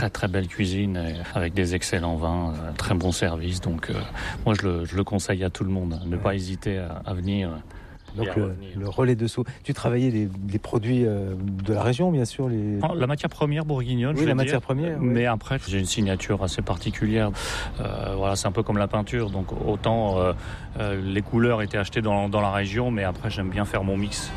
très très belle cuisine avec des excellents vins, très bon service. Donc moi je le conseille à tout le monde, ne pas hésiter à venir. Donc le relais de Sceaux. Tu travaillais les produits de la région, bien sûr. La matière première bourguignonne, oui, la matière première. Oui. Mais après, j'ai une signature assez particulière. Voilà, c'est un peu comme la peinture. Donc autant les couleurs étaient achetées dans la région, mais après j'aime bien faire mon mix.